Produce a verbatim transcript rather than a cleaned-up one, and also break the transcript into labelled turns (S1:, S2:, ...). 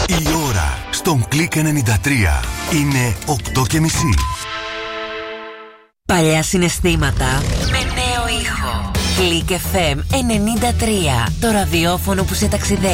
S1: Η ώρα στον Κλικ ενενήντα τρία είναι οκτώ και μισή.
S2: Παλιά συναισθήματα με νέο ήχο. Κλικ εφ εμ ενενήντα τρία. Το ραδιόφωνο που σε ταξιδεύει.